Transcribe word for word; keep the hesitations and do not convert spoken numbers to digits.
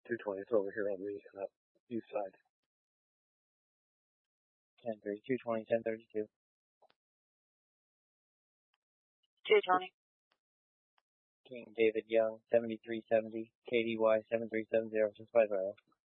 two twenty. It's over here on the uh, east side. ten three, two twenty, ten thirty-two. two twenty. King David Young, seventy-three seventy, K D Y seven three seven zero six five zero.